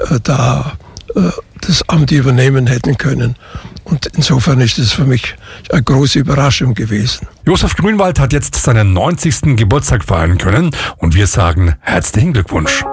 das Amt übernehmen hätten können. Und insofern ist es für mich eine große Überraschung gewesen. Josef Grünwald hat jetzt seinen 90. Geburtstag feiern können und wir sagen herzlichen Glückwunsch.